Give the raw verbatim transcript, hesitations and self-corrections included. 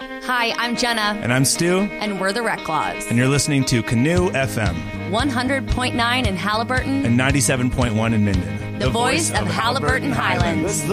Hi, I'm Jenna. And I'm Stu. And we're the Reclaws. And you're listening to Canoe F M. one hundred point nine in Halliburton. And ninety-seven point one in Minden. The, the voice, voice of, of Halliburton, Halliburton Highlands. Highlands.